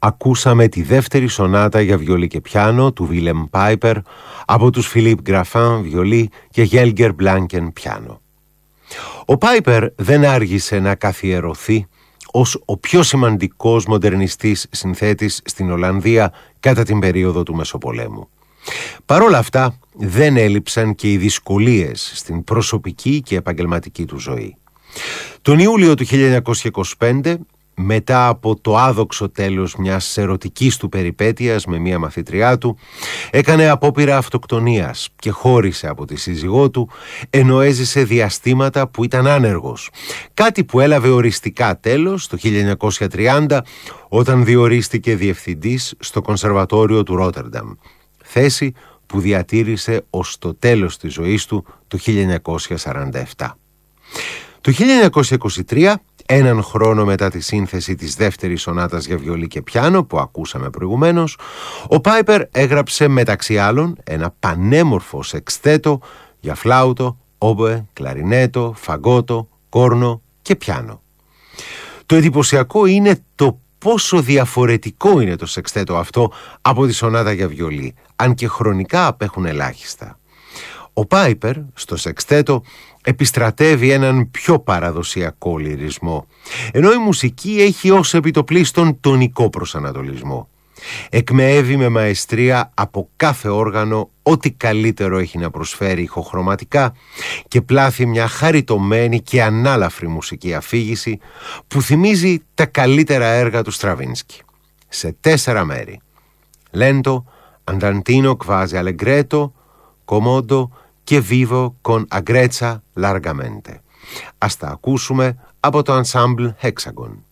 Ακούσαμε τη δεύτερη σονάτα για βιολί και πιάνο του Βίλεμ Πάιπερ από τους Φιλίπ Γκραφάν βιολί και Γέλγκερ Μπλάνκεν πιάνο. Ο Πάιπερ δεν άργησε να καθιερωθεί ως ο πιο σημαντικός μοντερνιστής συνθέτης στην Ολλανδία κατά την περίοδο του Μεσοπολέμου. Παρ' όλα αυτά δεν έλειψαν και οι δυσκολίες στην προσωπική και επαγγελματική του ζωή. Τον Ιούλιο του 1925, μετά από το άδοξο τέλος μιας ερωτικής του περιπέτειας με μια μαθήτριά του, έκανε απόπειρα αυτοκτονίας και χώρισε από τη σύζυγό του, ενώ έζησε διαστήματα που ήταν άνεργος, κάτι που έλαβε οριστικά τέλος το 1930 όταν διορίστηκε διευθυντής στο Κονσερβατόριο του Ρότερνταμ, θέση που διατήρησε ως το τέλος της ζωής του το 1947. Το 1923, έναν χρόνο μετά τη σύνθεση της δεύτερης σονάτας για βιολί και πιάνο που ακούσαμε προηγουμένως, ο Πάιπερ έγραψε μεταξύ άλλων ένα πανέμορφο σεξτέτο για φλάουτο, όμποε, κλαρινέτο, φαγκότο, κόρνο και πιάνο. Το εντυπωσιακό είναι το πόσο διαφορετικό είναι το σεξτέτο αυτό από τη σονάτα για βιολί, αν και χρονικά απέχουν ελάχιστα. Ο Πάιπερ στο σεξτέτο επιστρατεύει έναν πιο παραδοσιακό λυρισμό, ενώ η μουσική έχει ως επιτοπλίστων τονικό προσανατολισμό. Εκμεεύει με μαεστρία από κάθε όργανο ό,τι καλύτερο έχει να προσφέρει ηχοχρωματικά και πλάθει μια χαριτωμένη και ανάλαφρη μουσική αφήγηση που θυμίζει τα καλύτερα έργα του Στραβίνσκι. Σε 4 μέρη: Lento, Andantino quasi allegretto, Comodo και Vivo con agrezza largamente. Ας τα ακούσουμε από το Ensemble Hexagon.